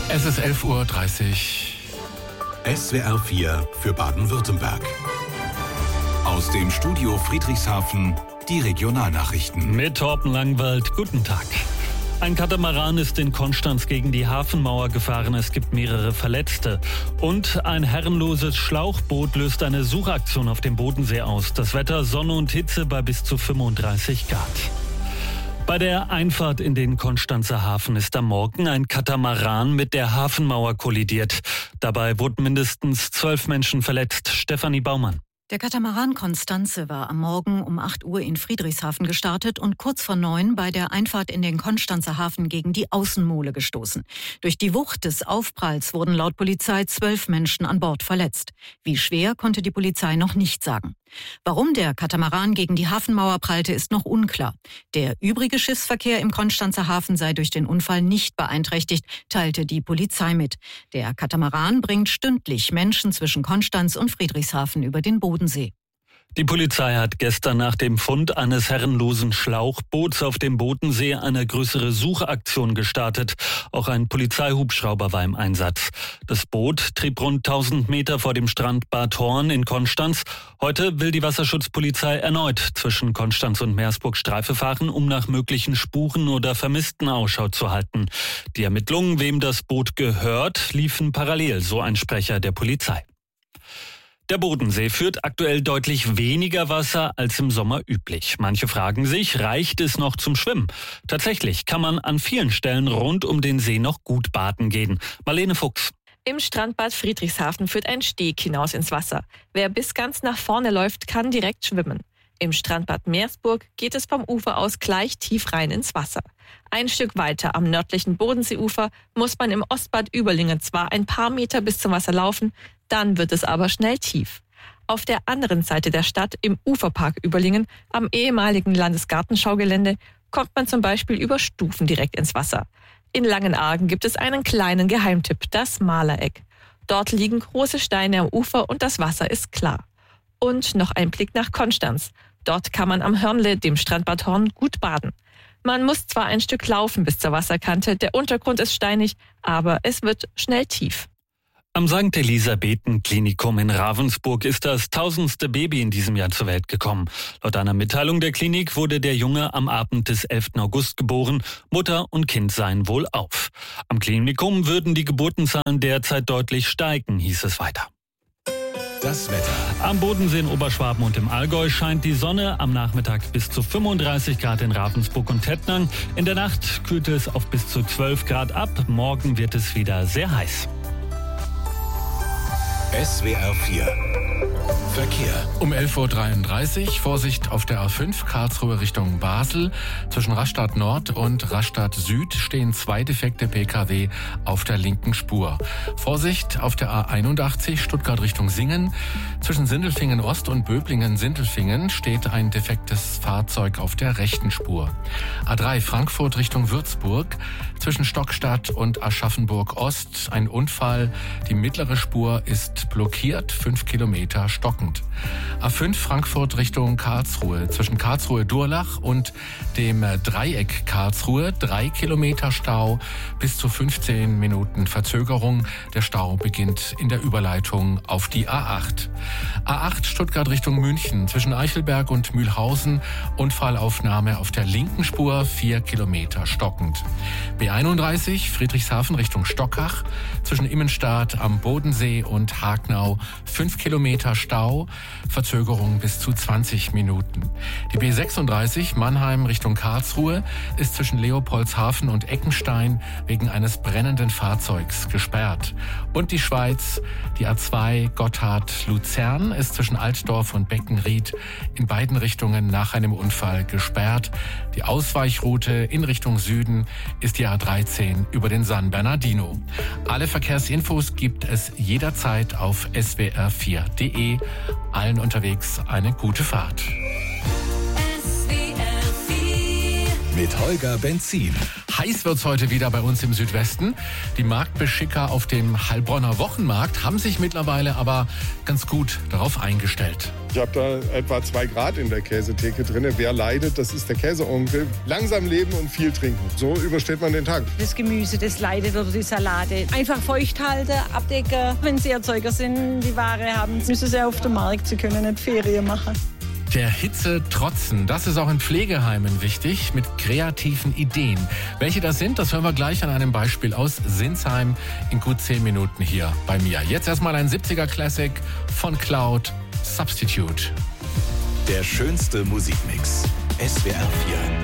Es ist 11:30 Uhr. SWR 4 für Baden-Württemberg. Aus dem Studio Friedrichshafen die Regionalnachrichten. Mit Torben Langwald, guten Tag. Ein Katamaran ist in Konstanz gegen die Hafenmauer gefahren. Es gibt mehrere Verletzte. Und ein herrenloses Schlauchboot löst eine Suchaktion auf dem Bodensee aus. Das Wetter Sonne und Hitze bei bis zu 35 Grad. Bei der Einfahrt in den Konstanzer Hafen ist am Morgen ein Katamaran mit der Hafenmauer kollidiert. Dabei wurden mindestens 12 Menschen verletzt. Stefanie Baumann. Der Katamaran Constanze war am Morgen um 8 Uhr in Friedrichshafen gestartet und kurz vor 9 bei der Einfahrt in den Konstanzer Hafen gegen die Außenmole gestoßen. Durch die Wucht des Aufpralls wurden laut Polizei 12 Menschen an Bord verletzt. Wie schwer, konnte die Polizei noch nicht sagen. Warum der Katamaran gegen die Hafenmauer prallte, ist noch unklar. Der übrige Schiffsverkehr im Konstanzer Hafen sei durch den Unfall nicht beeinträchtigt, teilte die Polizei mit. Der Katamaran bringt stündlich Menschen zwischen Konstanz und Friedrichshafen über den Bodensee. Die Polizei hat gestern nach dem Fund eines herrenlosen Schlauchboots auf dem Bodensee eine größere Suchaktion gestartet. Auch ein Polizeihubschrauber war im Einsatz. Das Boot trieb rund 1000 Meter vor dem Strand Bad Horn in Konstanz. Heute will die Wasserschutzpolizei erneut zwischen Konstanz und Meersburg Streife fahren, um nach möglichen Spuren oder Vermissten Ausschau zu halten. Die Ermittlungen, wem das Boot gehört, liefen parallel, so ein Sprecher der Polizei. Der Bodensee führt aktuell deutlich weniger Wasser als im Sommer üblich. Manche fragen sich, reicht es noch zum Schwimmen? Tatsächlich kann man an vielen Stellen rund um den See noch gut baden gehen. Marlene Fuchs. Im Strandbad Friedrichshafen führt ein Steg hinaus ins Wasser. Wer bis ganz nach vorne läuft, kann direkt schwimmen. Im Strandbad Meersburg geht es vom Ufer aus gleich tief rein ins Wasser. Ein Stück weiter am nördlichen Bodenseeufer muss man im Ostbad Überlingen zwar ein paar Meter bis zum Wasser laufen, dann wird es aber schnell tief. Auf der anderen Seite der Stadt, im Uferpark Überlingen, am ehemaligen Landesgartenschaugelände, kommt man zum Beispiel über Stufen direkt ins Wasser. In Langenargen gibt es einen kleinen Geheimtipp, das Malereck. Dort liegen große Steine am Ufer und das Wasser ist klar. Und noch ein Blick nach Konstanz. Dort kann man am Hörnle, dem Strandbad Horn, gut baden. Man muss zwar ein Stück laufen bis zur Wasserkante, der Untergrund ist steinig, aber es wird schnell tief. Am St. Elisabethen-Klinikum in Ravensburg ist das 1000. Baby in diesem Jahr zur Welt gekommen. Laut einer Mitteilung der Klinik wurde der Junge am Abend des 11. August geboren. Mutter und Kind seien wohlauf. Am Klinikum würden die Geburtenzahlen derzeit deutlich steigen, hieß es weiter. Das Wetter. Am Bodensee in Oberschwaben und im Allgäu scheint die Sonne. Am Nachmittag bis zu 35 Grad in Ravensburg und Tettnang. In der Nacht kühlt es auf bis zu 12 Grad ab. Morgen wird es wieder sehr heiß. SWR 4 Verkehr. Um 11:33 Uhr Vorsicht auf der A5 Karlsruhe Richtung Basel. Zwischen Rastatt Nord und Rastatt Süd stehen 2 defekte Pkw auf der linken Spur. Vorsicht auf der A81 Stuttgart Richtung Singen. Zwischen Sindelfingen Ost und Böblingen-Sindelfingen steht ein defektes Fahrzeug auf der rechten Spur. A3 Frankfurt Richtung Würzburg. Zwischen Stockstadt und Aschaffenburg Ost ein Unfall. Die mittlere Spur ist blockiert, 5 Kilometer stockend. A5 Frankfurt Richtung Karlsruhe. Zwischen Karlsruhe-Durlach und dem Dreieck Karlsruhe 3 Kilometer Stau, bis zu 15 Minuten Verzögerung. Der Stau beginnt in der Überleitung auf die A8. A8 Stuttgart Richtung München. Zwischen Eichelberg und Mühlhausen Unfallaufnahme auf der linken Spur, 4 Kilometer stockend. B31 Friedrichshafen Richtung Stockach. Zwischen Immenstadt am Bodensee und Hagnau 5 Kilometer Stau, Verzögerung bis zu 20 Minuten. Die B36 Mannheim Richtung Karlsruhe ist zwischen Leopoldshafen und Eckenstein wegen eines brennenden Fahrzeugs gesperrt. Und die Schweiz, die A2 Gotthard-Luzern ist zwischen Altdorf und Beckenried in beiden Richtungen nach einem Unfall gesperrt. Die Ausweichroute in Richtung Süden ist die A13 über den San Bernardino. Alle Verkehrsinfos gibt es jederzeit auf swr4.de. Allen unterwegs eine gute Fahrt. Mit Holger Benzin. Heiß wird's heute wieder bei uns im Südwesten. Die Marktbeschicker auf dem Heilbronner Wochenmarkt haben sich mittlerweile aber ganz gut darauf eingestellt. Ich habe da etwa 2 Grad in der Käsetheke drin. Wer leidet, das ist der Käseonkel. Langsam leben und viel trinken. So übersteht man den Tag. Das Gemüse, das leidet oder die Salate. Einfach feucht halten, abdecken. Wenn Sie Erzeuger sind, die Ware haben, müssen Sie auf den Markt. Sie können nicht Ferien machen. Der Hitze trotzen, das ist auch in Pflegeheimen wichtig, mit kreativen Ideen. Welche das sind, das hören wir gleich an einem Beispiel aus Sinsheim in gut 10 Minuten hier bei mir. Jetzt erstmal ein 70er-Classic von Cloud, Substitute. Der schönste Musikmix. SWR 4.